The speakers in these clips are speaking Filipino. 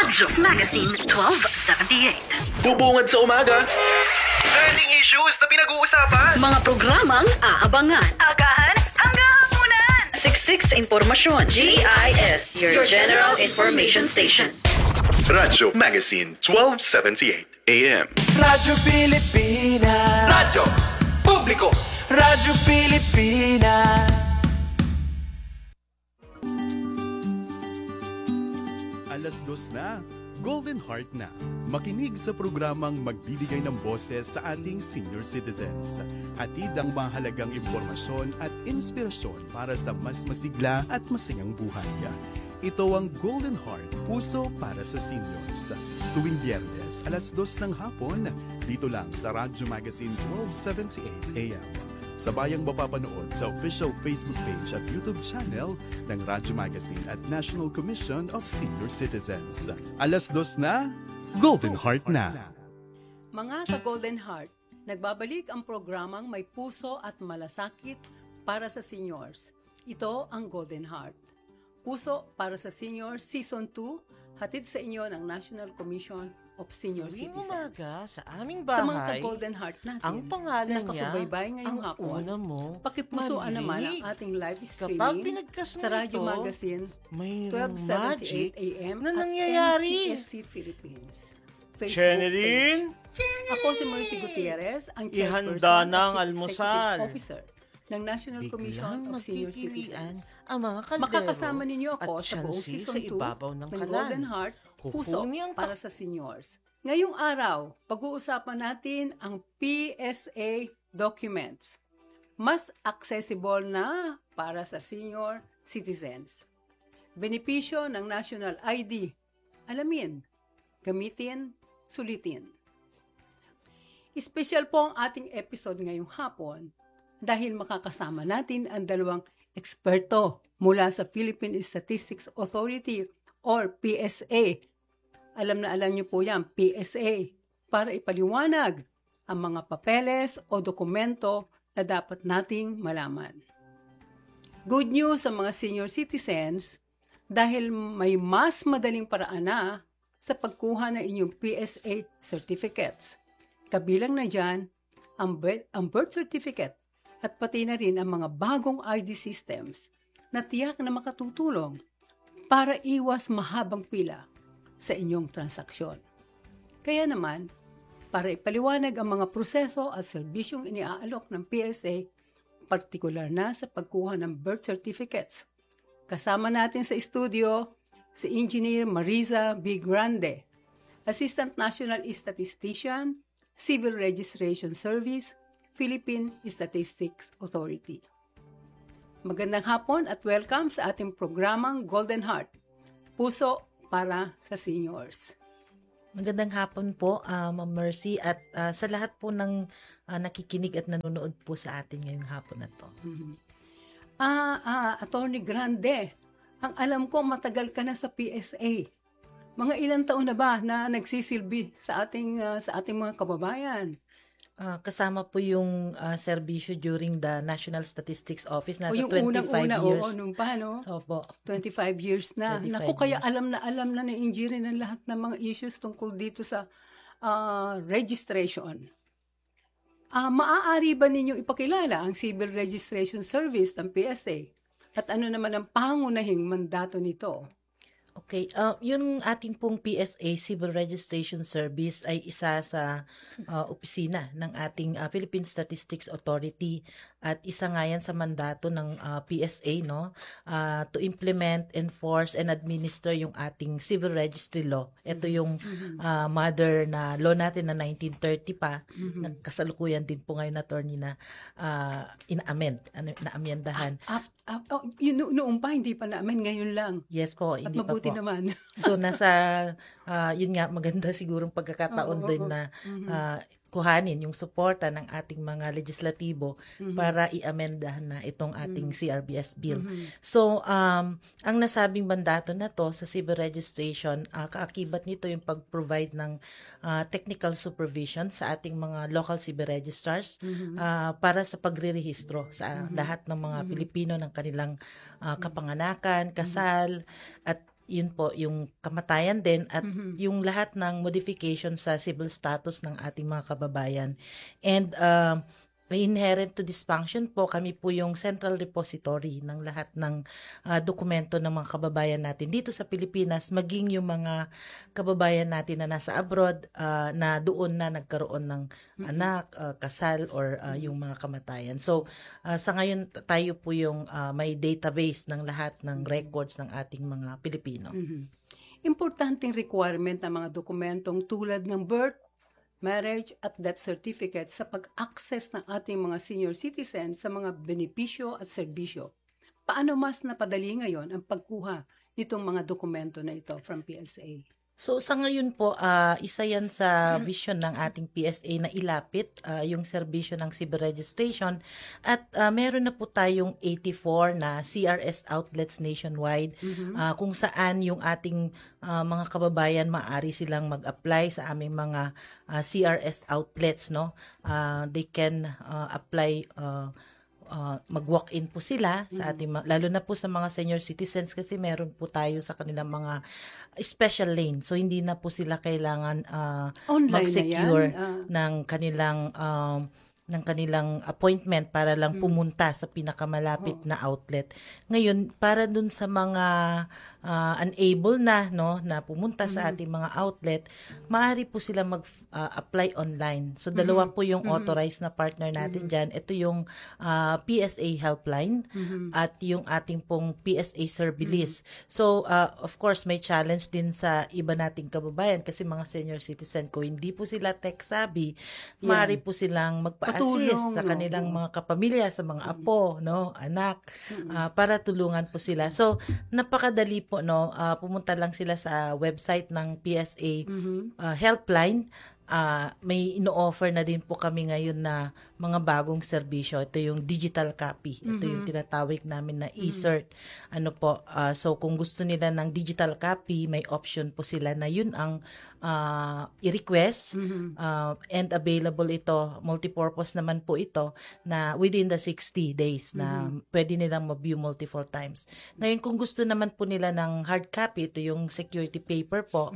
Radyo Magazine 1278. Bubungad sa umaga. Trending issues na pinag-uusapan. Mga programang aabangan. Agahan hanggang hapunan. Siksik sa impormasyon. GIS, your general information station. Radyo Magazine 1278 AM. Radyo Pilipinas. Radyo Publiko. Radyo Pilipinas. Alas 2 na, Golden Heart na. Makinig sa programang magbibigay ng boses sa ating senior citizens. Hatid ang mahalagang impormasyon at inspirasyon para sa mas masigla at masayang buhay. Ito ang Golden Heart, puso para sa seniors. Tuwing Biyernes, alas 2 ng hapon, dito lang sa Radyo Magazine 1278 AM. Sabayang mapapanood sa official Facebook page at YouTube channel ng Radyo Magazine at National Commission of Senior Citizens. Alas 2 na, Golden Heart na. Mga ka-Golden Heart, nagbabalik ang programang may puso at malasakit para sa seniors. Ito ang Golden Heart. Puso para sa Seniors Season 2, hatid sa inyo ng National Commission of Senior Tuwing Citizens. umaga sa aming Sa mga bahay, ka-Golden Heart natin, ang pangalan niya, nakasubaybay ngayong ang hapon, una mo, pakipusoan naman ang marinig. ating live Kapag streaming pinagkas mo sa Radyo ito, Magazine mayroong 1278 AM na at nangyayari. NCSC Philippines. Facebook Cheneline, page. Ako si Mercy Gutierrez, ang ihanda chairperson na ang at Chief almusal. Executive Officer ng National Commission biglang of Senior magpipilian Citizens. ang mga kaldero Makakasama ninyo ako at sa buong tsansi Season sa 2 ibabaw ng ng kalan. Golden Heart, puso Hukuni ang para sa seniors. Ngayong araw, pag-uusapan natin ang PSA documents. Mas accessible na para sa senior citizens. Benepisyo ng National ID. Alamin, gamitin, sulitin. Espesyal po ang ating episode ngayong hapon dahil makakasama natin ang dalawang eksperto mula sa Philippine Statistics Authority or PSA. Alam na alam niyo po yan, PSA, para ipaliwanag ang mga papeles o dokumento na dapat nating malaman. Good news sa mga senior citizens dahil may mas madaling paraan na sa pagkuha ng inyong PSA certificates. Kabilang na dyan ang birth certificate at pati na rin ang mga bagong ID systems na tiyak na makatutulong para iwas mahabang pila sa inyong transaksyon. Kaya naman, para ipaliwanag ang mga proseso at serbisyong iniaalok ng PSA, partikular na sa pagkuha ng birth certificates. Kasama natin sa studio si Engineer Mariza B. Grande, Assistant National Statistician, Civil Registration Service, Philippine Statistics Authority. Magandang hapon at welcome sa ating programang Golden Heart, puso para sa seniors. Magandang hapon po, Ma'am Mercy, at sa lahat po ng nakikinig at nanonood po sa atin ngayong hapon na to. Attorney Grande, ang alam ko matagal ka na sa PSA. Mga ilang taon na ba na nagsisilbi sa ating mga kababayan? Kasama po yung serbisyo during the National Statistics Office. Nasa O yung 25 unang-una, years. oo, nung pa, no? Opo. 25 years na. 25 Naku, kaya years. alam na ni Injury ng lahat ng mga issues tungkol dito sa registration. Maaari ba ninyong ipakilala ang Civil Registration Service ng PSA? At ano naman ang pangunahing mandato nito? Okay, yung ating pong PSA Civil Registration Service ay isa sa opisina ng ating Philippine Statistics Authority at isa nga yan sa mandato ng PSA, no, to implement, enforce and administer yung ating civil registry law. Ito yung mother na law natin na 1930 pa, kasalukuyan din po ngayon, attorney, na naamyendahan. Noong pa, hindi pa namin, ngayon lang. Yes po, At hindi pa mabuti po. naman. So nasa yun nga, maganda sigurong pagkakataon din na kuhanin yung suporta ng ating mga legislatibo para i-amendahan na itong ating CRBS bill. So ang nasabing mandato na to sa civil registration, kaakibat nito yung pag-provide ng technical supervision sa ating mga local civil registrars para sa pagre-rehistro sa lahat ng mga Pilipino ng kanilang kapanganakan, kasal, at yun po, yung kamatayan din at yung lahat ng modification sa civil status ng ating mga kababayan. And inherent to this function po, kami po yung central repository ng lahat ng dokumento ng mga kababayan natin dito sa Pilipinas, maging yung mga kababayan natin na nasa abroad, na doon na nagkaroon ng anak, kasal, or yung mga kamatayan. So, sa ngayon, tayo po yung may database ng lahat ng records ng ating mga Pilipino. Importanteng requirement ng mga dokumentong tulad ng birth, marriage at death certificate sa pag-access ng ating mga senior citizens sa mga benepisyo at serbisyo. Paano mas napadali ngayon ang pagkuha nitong mga dokumento na ito from PSA? So sa ngayon po, isa yan sa vision ng ating PSA na ilapit yung serbisyo ng civil registration at meron na po tayong 84 na CRS outlets nationwide kung saan yung ating mga kababayan maaari silang mag-apply sa aming mga CRS outlets, no? They can apply mag-walk-in po sila sa ating lalo na po sa mga senior citizens kasi meron po tayo sa kanilang mga special lane. So hindi na po sila kailangan mag-secure ng kanilang appointment para lang pumunta sa pinakamalapit na outlet. Ngayon, para dun sa mga unable na pumunta sa ating mga outlet, maaari po sila mag-apply online. So dalawa po yung authorized na partner natin dyan. Ito yung PSA helpline at yung ating pong PSA Servilis. So of course may challenge din sa iba nating kababayan kasi mga senior citizen ko hindi po sila tech savvy. Maaari po silang magpa-assist sa kanilang mga kapamilya, sa mga apo, anak, para tulungan po sila. So napakadali po, pumunta lang sila sa website ng PSA helpline. May ino-offer na din po kami ngayon na mga bagong serbisyo. Ito yung digital copy. Ito yung tinatawag namin na e-cert. So kung gusto nila ng digital copy, may option po sila na yun ang i-request and available ito. Multipurpose naman po ito na within the 60 days na pwede nilang ma-view multiple times. Ngayon kung gusto naman po nila ng hard copy, ito yung security paper po,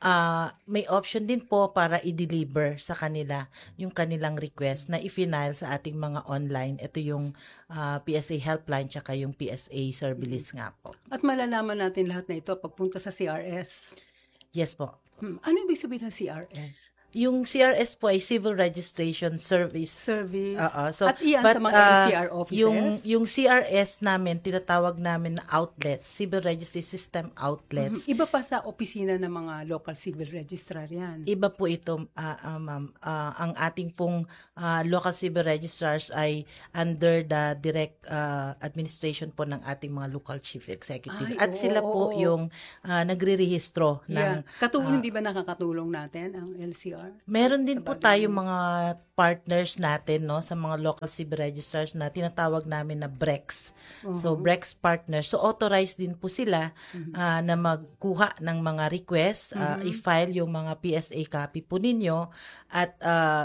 may option din po para i-deliver sa kanila yung kanilang request na i-final sa ating mga online. Ito yung PSA helpline tsaka yung PSA Servilis nga po. At malalaman natin lahat na ito pagpunta sa CRS. Yes po. Ano ibig sabihin ng CRS? Yung CRS po ay Civil Registration Service. At iyan sa mga NCR offices? Yung CRS namin, tinatawag namin na outlets, Civil Registry System outlets. Iba pa sa opisina ng mga local civil registrar yan. Iba po ito, ma'am. Ang ating pong local civil registrars ay under the direct administration po ng ating mga local chief executive. At sila po yung nagre-rehistro ng... Hindi ba nakakatulong natin ang LCR? Meron din po tayo mga partners natin sa mga local civil registrars na tinatawag namin na BREX. So BREX partners. So authorized din po sila na magkuha ng mga requests, i-file yung mga PSA copy po ninyo at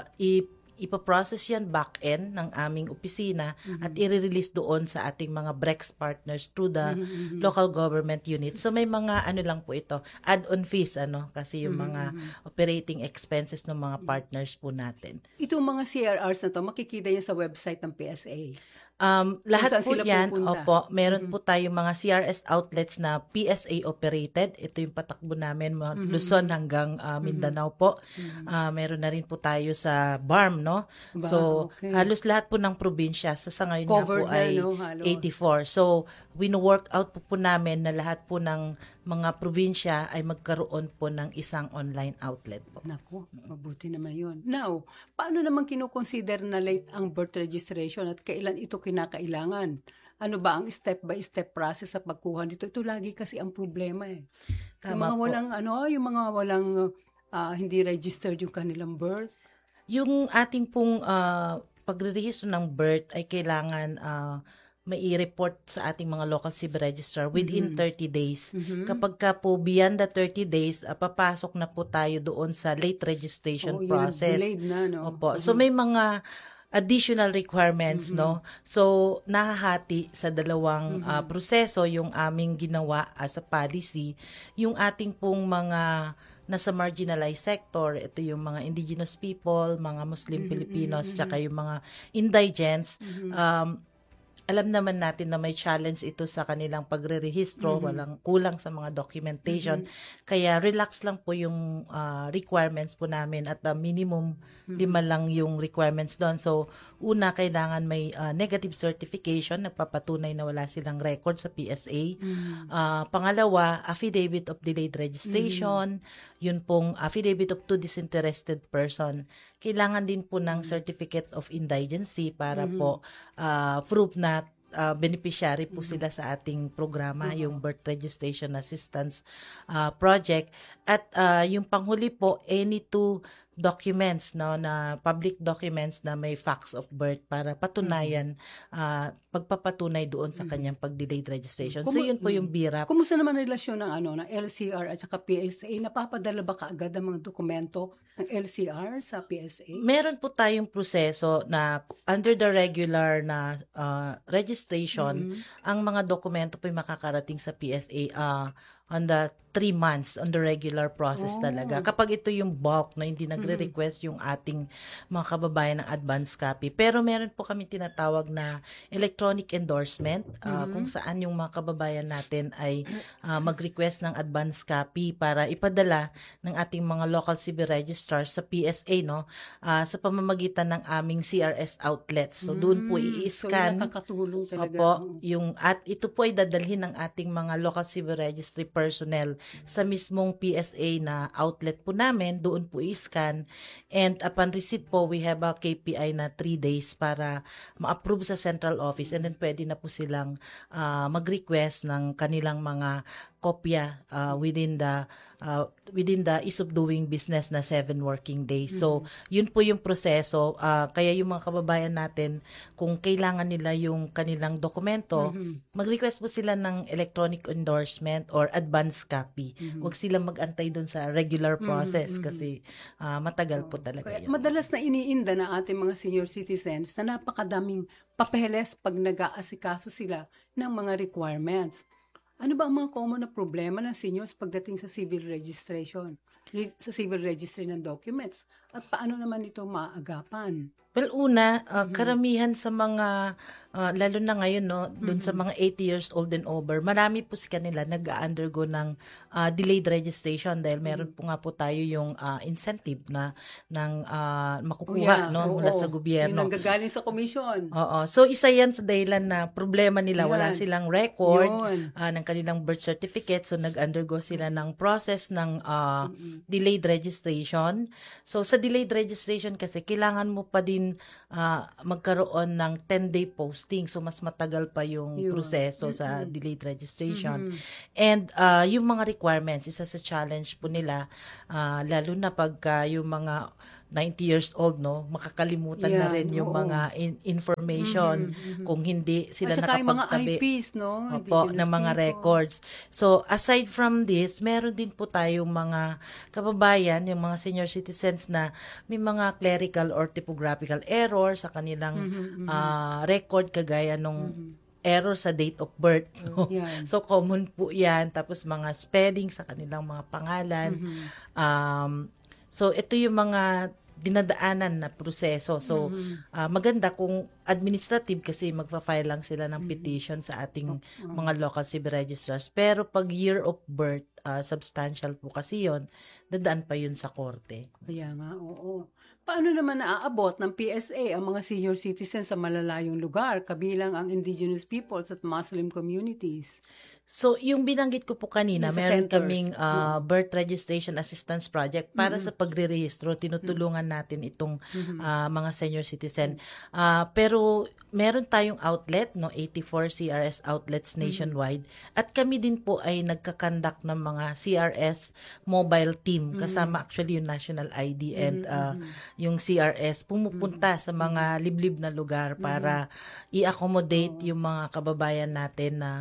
ipaprocess yan back-end ng aming opisina at i-release doon sa ating mga BREX partners through the local government unit. So may mga lang po ito, add-on fees kasi yung mga operating expenses ng mga partners po natin. Itong mga CRRs na to, makikita yan sa website ng PSA. Lahat po yan, meron po tayong mga CRS outlets na PSA operated. Ito yung patakbo namin, Luzon hanggang Mindanao po. Meron na rin po tayo sa BARM, So, halos lahat po ng probinsya, sa ngayon nga po ay 84. So, wino-work out po namin na lahat po ng mga probinsya ay magkaroon po ng isang online outlet po. Naku, mabuti naman yun. Now, paano naman kinukonsider na late ang birth registration at kailan ito kinakailangan? Ano ba ang step-by-step process sa pagkuha nito? Ito lagi kasi ang problema eh. Yung mga walang hindi registered yung kanilang birth. Yung ating pong pagre-register ng birth ay kailangan may i-report sa ating mga local civil registrar within 30 days. Kapag ka po beyond the 30 days, papasok na po tayo doon sa late registration process. Delayed na, Opo. So may mga additional requirements, no? So, nahahati sa dalawang proseso yung aming ginawa as a policy. Yung ating pong mga nasa marginalized sector, ito yung mga indigenous people, mga Muslim Filipinos, tsaka yung mga indigents, alam naman natin na may challenge ito sa kanilang pagre-rehistro, walang kulang sa mga documentation. Kaya relax lang po yung requirements po namin at minimum 5 lang yung requirements doon. So, una, kailangan may negative certification, nagpapatunay na wala silang record sa PSA. Pangalawa, affidavit of delayed registration, yun pong affidavit of two disinterested person. Kailangan din po ng certificate of indigency para po proof na beneficiary po sila sa ating programa, yung Birth Registration Assistance Project. At yung panghuli po, any two documents, no, na public documents na may facts of birth para patunayan, pagpapatunay doon sa kanyang pag-delayed registration. So, yun po yung BIRAP. Kumusta naman ang relasyon ng LCR at saka PSA? Napapadala ba kaagad ang mga dokumento ng LCR sa PSA? Meron po tayong proseso na under the regular na registration, ang mga dokumento po yung makakarating sa PSA on the 3 months on the regular process talaga. Kapag ito yung bulk na hindi nagre-request yung ating mga kababayan ng advance copy. Pero meron po kami tinatawag na electronic endorsement kung saan yung mga kababayan natin ay mag-request ng advance copy para ipadala ng ating mga local civil registrars sa PSA, no, sa pamamagitan ng aming CRS outlets. So doon po i-scan. So nakakatulong talaga. Opo, at ito po ay dadalhin ng ating mga local civil registry personnel sa mismong PSA na outlet po namin, doon po i-scan, and upon receipt po, we have a KPI na 3 days para ma-approve sa central office, and then pwede na po silang mag-request ng kanilang mga kopya within the ease of doing business na 7 working days. So, yun po yung proseso. Kaya yung mga kababayan natin, kung kailangan nila yung kanilang dokumento, mag-request po sila ng electronic endorsement or advance copy. Huwag silang mag-antay dun sa regular process kasi matagal po talaga Kaya yun. madalas na iniinda ng ating mga senior citizens na napakadaming papeles pag nag-aasikaso sila ng mga requirements. Ano ba ang mga common na problema ng seniors pagdating sa civil registration, sa civil registry ng documents? At paano naman ito maagapan? Well, una, karamihan sa mga, lalo na ngayon, no, dun sa mga 80 years old and over, marami po si kanila nag-undergo ng delayed registration dahil meron po nga po tayo yung incentive na ng makukuha mula sa gobyerno. Yung nanggagaling sa komisyon. Oo. So, isa yan sa dahilan na problema nila. Wala silang record ng kanilang birth certificate. So, nag-undergo sila ng process ng delayed registration. So, sa delayed registration kasi, kailangan mo pa din magkaroon ng 10-day posting. So, mas matagal pa yung proseso sa delayed registration. And yung mga requirements, isa sa challenge po nila, lalo na pagka yung mga 90 years old, no, makakalimutan na rin yung mga information kung hindi sila nakapagtabi. At saka yung mga IPs, no? Opo, ng mga records. So, aside from this, meron din po tayong mga kababayan, yung mga senior citizens na may mga clerical or typographical error sa kanilang record, kagaya nung error sa date of birth. No? So, common po yan. Tapos, mga spelling sa kanilang mga pangalan. So, ito yung mga dinadaanan na proseso. So, maganda kung administrative kasi magpa-file lang sila ng petition sa ating mga local civil registrars. Pero pag year of birth, substantial po kasi yun, dadaan pa yun sa korte. Kaya nga, oo. Paano naman naaabot ng PSA ang mga senior citizens sa malalayong lugar, kabilang ang indigenous peoples at Muslim communities? So, yung binanggit ko po kanina, Sa meron centers. kaming Birth Registration Assistance Project para sa pagre-rehistro. Tinutulungan natin itong mga senior citizen. Pero meron tayong outlet, no, 84 CRS outlets nationwide. At kami din po ay nagkakandak ng mga CRS mobile team. Kasama actually yung National ID and yung CRS. Pumupunta sa mga liblib na lugar para i-accommodate yung mga kababayan natin na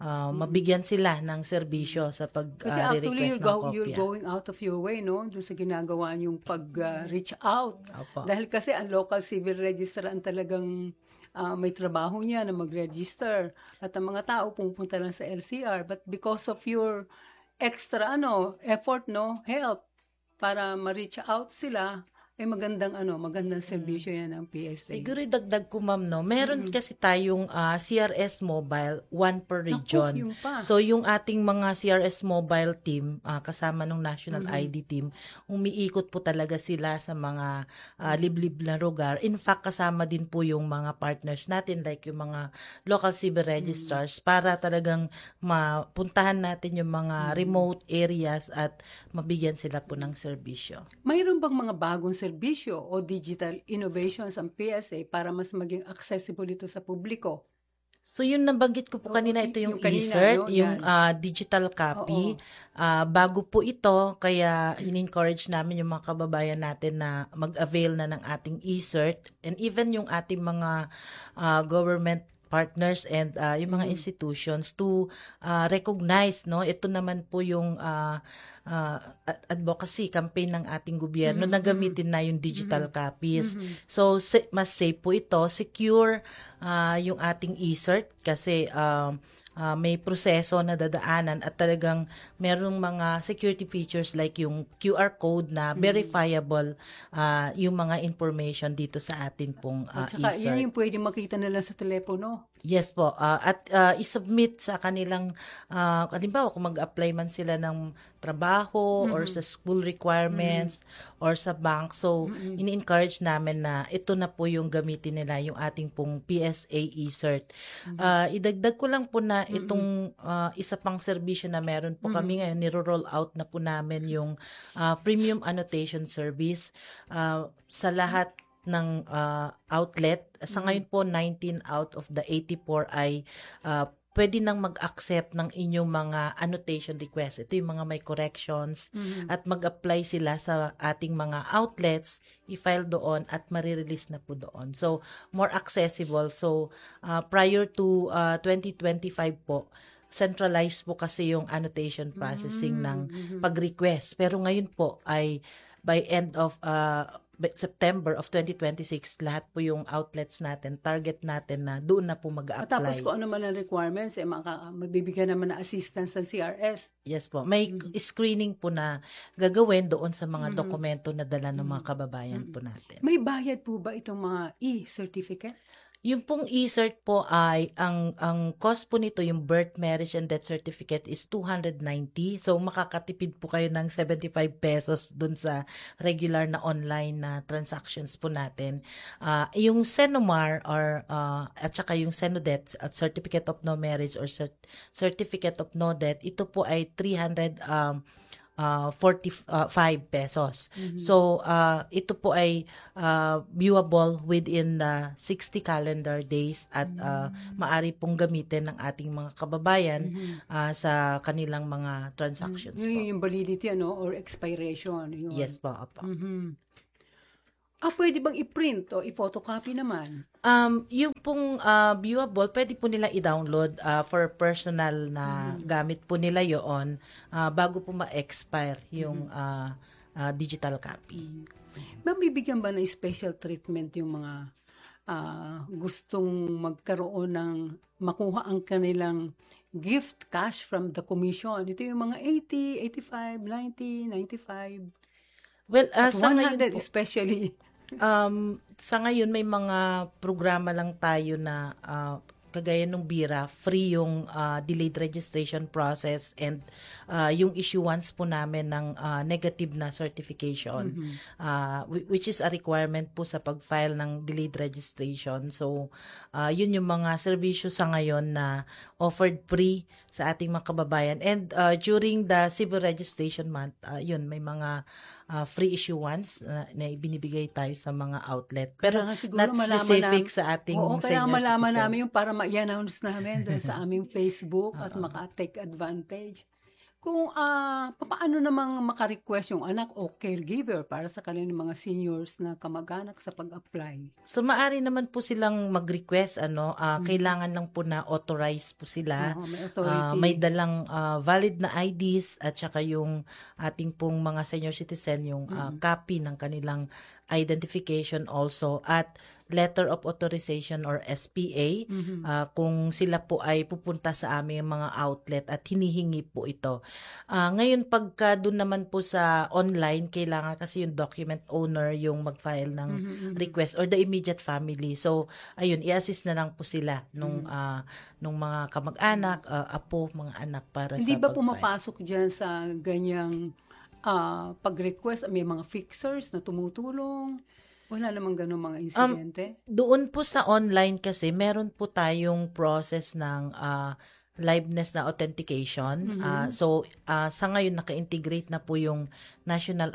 mabigyan sila ng serbisyo sa Kasi actually, pag-request ng kopya. you're going out of your way, no? Doon sa ginagawa yung pag-reach out. Opo. Dahil kasi ang local civil register ang talagang may trabaho niya na mag-register. At ang mga tao pupunta lang sa LCR. But because of your extra effort, help para ma-reach out sila, magandang serbisyo yan ng PSA. Siguro dagdag ko, ma'am, meron kasi tayong CRS Mobile, one per region. Yun pa. So, yung ating mga CRS Mobile team, kasama ng National ID team, umiikot po talaga sila sa mga liblib na lugar. In fact, kasama din po yung mga partners natin, like yung mga local civil registrars, para talagang mapuntahan natin yung mga remote areas at mabigyan sila po ng serbisyo. Mayroon bang mga bagong serbisyo o digital innovations ang PSA para mas maging accessible ito sa publiko? So, yun nabanggit ko po kanina, ito yung yung kanina, e-cert, yung yan. digital copy. Bago po ito, kaya in-encourage namin yung mga kababayan natin na mag-avail na ng ating e-cert, and even yung ating mga government partners and yung mga institutions to recognize, ito naman po yung advocacy campaign ng ating gobyerno na gamitin na yung digital copies. So, mas safe po ito, secure yung ating e-cert kasi may proseso na dadaanan at talagang merong mga security features like yung QR code na verifiable yung mga information dito sa atin pong At saka, e-cert. yun yung pwedeng makita nila sa telepono. Yes po. At isubmit sa kanilang, halimbawa kung mag-apply man sila ng trabaho or sa school requirements or sa bank. So, ini-encourage namin na ito na po yung gamitin nila, yung ating pong PSA e-cert. Idagdag ko lang po na itong isa pang serbisyo na meron po kami ngayon, niro-roll out na po namin yung premium annotation service sa lahat ng outlet. Sa ngayon po, 19 out of the 84 ay pwede nang mag-accept ng inyong mga annotation request. Ito yung mga may corrections at mag-apply sila sa ating mga outlets, i-file doon at marirelease na po doon. So, more accessible. So, prior to 2025 po, centralized po kasi yung annotation processing ng pag-request. Pero ngayon po ay by end of September of 2026, lahat po yung outlets natin, target natin na doon na po mag-a-apply. At tapos kung ano man ang requirements, mabibigyan naman na assistance ng CRS. Yes po. May screening po na gagawin doon sa mga dokumento na dala ng mga kababayan po natin. May bayad po ba itong mga e-certificate? Yung pong e-cert po ay, ang cost po nito, yung birth, marriage, and death certificate is 290. So, makakatipid po kayo ng 75 pesos dun sa regular na online na transactions po natin. Yung Senomar or at saka yung Senodet at Certificate of No Marriage or Certificate of No Death, ito po ay 345 pesos. So, ito po ay viewable within 60 calendar days at maari pong gamitin ng ating mga kababayan sa kanilang mga transactions po. Yung validity or expiration. Yun. Yes po, opo. Pwede bang i-print o i-photocopy naman? Yung pong viewable, pwede po nila i-download for personal na gamit po nila yon bago po ma-expire yung digital copy. Mabibigyan ba ng special treatment yung mga gustong magkaroon ng makuha ang kanilang gift cash from the commission? Ito yung mga 80, 85, 90, 95. Well, At sa 100 ngayon po, especially. sa ngayon may mga programa lang tayo na kagaya ng BIRA, free yung delayed registration process and yung issuance po namin ng negative na certification, which is a requirement po sa pag-file ng delayed registration. So, yun yung mga serbisyo sa ngayon na offered free sa ating mga kababayan. And during the civil registration month, yun, may mga free issuance na ibinibigay tayo sa mga outlet. Pero not specific sa ating senior citizen. Kaya malaman namin yung para ma-i-announce namin doon sa aming Facebook at maka-take advantage. Kung paano namang maka-request yung anak o caregiver para sa kanilang mga seniors na kamag-anak sa pag-apply? So maaari naman po silang mag-request, kailangan lang po na authorize po sila. Oo, may authority. May dalang valid na IDs at saka yung ating pong mga senior citizen, yung copy ng kanilang identification also at letter of authorization or SPA kung sila po ay pupunta sa aming mga outlet at hinihingi po ito. Ngayon pagka doon naman po sa online, kailangan kasi yung document owner yung mag-file ng request or the immediate family. So ayun, i-assist na lang po sila nung mga kamag-anak, apo, mga anak para Hindi sa ba pag-file. pumapasok dyan sa ganyang pag-request may mga fixers na tumutulong? Wala namang ganun mga insidente? Doon po sa online kasi, meron po tayong process ng liveness na authentication. So, sa ngayon, naka-integrate na po yung national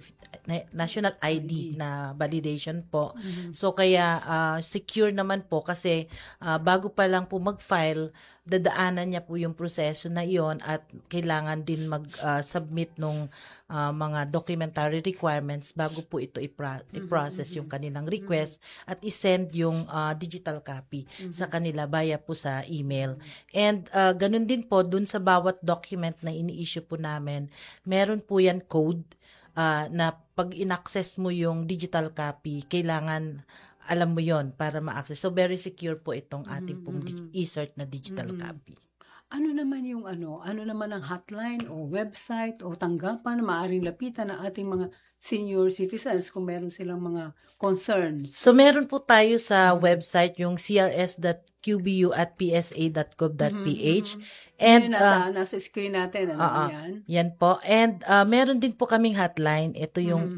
ID na validation po. So, kaya secure naman po kasi bago pa lang po mag-file, dadaanan niya po yung proseso na iyon at kailangan din mag-submit nung mga documentary requirements bago po ito i-process yung kanilang request at i-send yung digital copy sa kanila via po sa email. And ganun din po, dun sa bawat document na ini-issue po namin, meron po yan code na pag in-access mo yung digital copy, kailangan alam mo yon para ma-access. So, very secure po itong ating pong insert na digital copy. Ano naman yung ano naman ang hotline o website o tanggapan na maaaring lapitan ng ating mga senior citizens kung meron silang mga concerns? So, meron po tayo sa website yung crs.qbu@psa.gov.ph. And nasa screen natin, yan? Yan po. And meron din po kaming hotline. Ito yung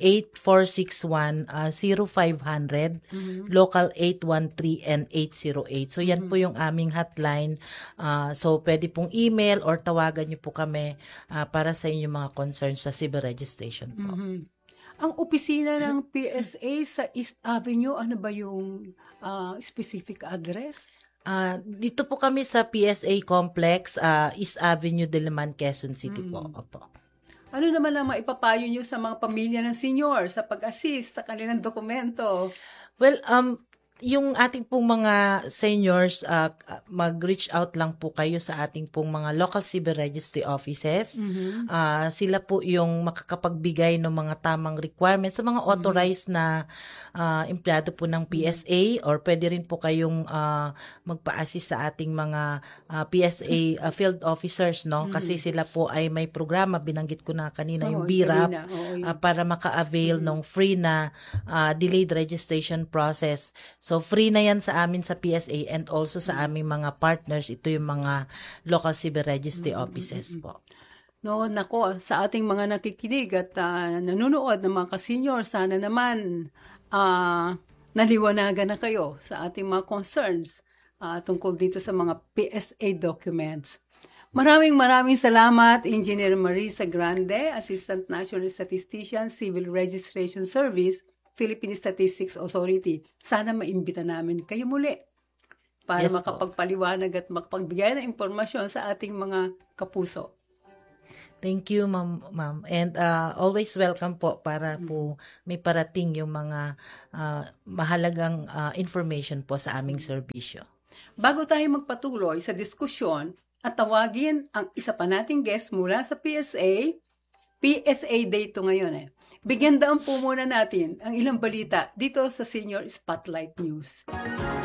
8461-0500, local 813 and 808. So, yan po yung aming hotline. So, pwede pong email or tawagan niyo po kami para sa inyong mga concerns sa civil registration po. Ang opisina ng PSA sa East Avenue, ano ba yung specific address? Dito po kami sa PSA Complex, East Avenue, Diliman, Quezon City po. Opo. Ano naman ang maipapayo nyo sa mga pamilya ng senior sa pag-assist sa kanilang dokumento? Well, yung ating pong mga seniors, mag-reach out lang po kayo sa ating pong mga local civil registry offices. Sila po yung makakapagbigay ng mga tamang requirements sa mga authorized na empleyado po ng PSA or pwede rin po kayong magpa-assist sa ating mga PSA field officers, no? Kasi sila po ay may programa, binanggit ko na kanina, yung BRAP, para maka-avail ng free na delayed registration process. So, free na yan sa amin sa PSA and also sa aming mga partners. Ito yung mga local civil registry offices po. No, nako, sa ating mga nakikinig at nanonood ng mga ka-senior, sana naman naliwanagan na kayo sa ating mga concerns tungkol dito sa mga PSA documents. Maraming salamat, Engineer Marisa Grande, Assistant National Statistician, Civil Registration Service, Philippine Statistics Authority. Sana maimbita namin kayo muli para Yes, makapagpaliwanag at makapagbigay ng impormasyon sa ating mga kapuso. Thank you, ma'am. And always welcome po para po may parating yung mga mahalagang information po sa aming serbisyo. Bago tayo magpatuloy sa diskusyon at tawagin ang isa pa nating guest mula sa PSA Day to ngayon Bigyan daan po muna natin ang ilang balita dito sa Senior Spotlight News.